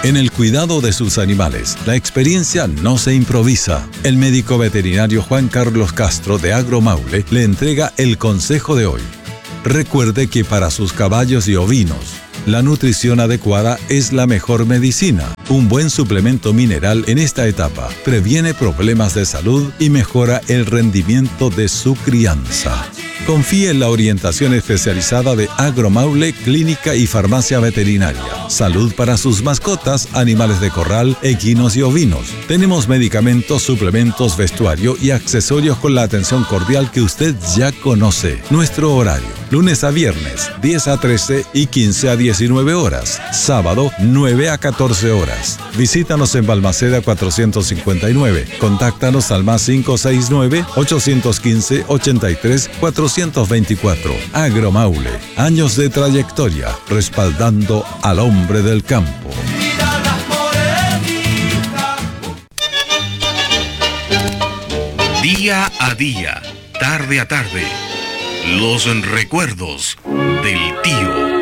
En el cuidado de sus animales, la experiencia no se improvisa. El médico veterinario Juan Carlos Castro de Agromaule le entrega el consejo de hoy. Recuerde que para sus caballos y ovinos, la nutrición adecuada es la mejor medicina. Un buen suplemento mineral en esta etapa previene problemas de salud y mejora el rendimiento de su crianza. Confíe en la orientación especializada de Agromaule, Clínica y Farmacia Veterinaria. Salud para sus mascotas, animales de corral, equinos y ovinos. Tenemos medicamentos, suplementos, vestuario y accesorios con la atención cordial que usted ya conoce. Nuestro horario: lunes a viernes, 10 a 13 y 15 a 19 horas. Sábado, 9 a 14 horas. Visítanos en Balmaceda 459. Contáctanos al más 569-815-83-424. Agromaule, años de trayectoria, respaldando al hombre del campo. Día a día, tarde a tarde, los recuerdos del tío.